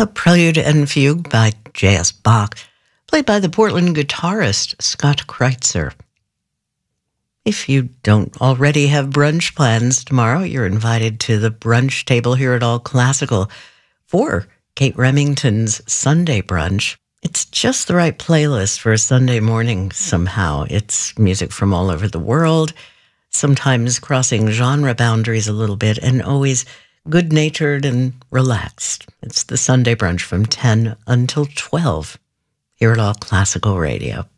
A Prelude and Fugue by J.S. Bach, played by the Portland guitarist Scott Kreitzer. If you don't already have brunch plans tomorrow, you're invited to the brunch table here at All Classical for Kate Remington's Sunday brunch. It's just the right playlist for a Sunday morning somehow. It's music from all over the world, sometimes crossing genre boundaries a little bit, and always good-natured and relaxed. It's the Sunday brunch from 10 until 12 here at All Classical Radio.